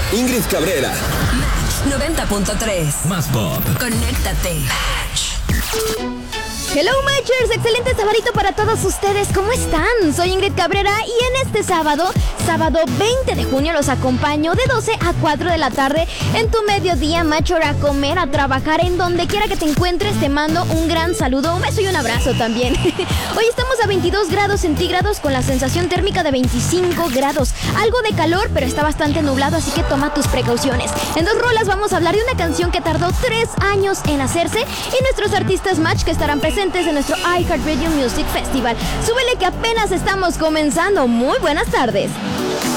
Ingrid Cabrera. Match 90.3. Más pop. Conéctate. Hello Matchers, excelente sabadito para todos ustedes, ¿cómo están? Soy Ingrid Cabrera y en este sábado 20 de junio los acompaño de 12 a 4 de la tarde en tu mediodía Matcher, a comer, a trabajar, en donde quiera que te encuentres. Te mando un gran saludo, un beso y un abrazo también. Hoy estamos a 22 grados centígrados con la sensación térmica de 25 grados, algo de calor pero está bastante nublado, así que toma tus precauciones. En 2 rolas vamos a hablar de una canción que tardó 3 años en hacerse y nuestros artistas Match que estarán presentes en nuestro iHeartRadio Music Festival. Súbele que apenas estamos comenzando. Muy buenas tardes.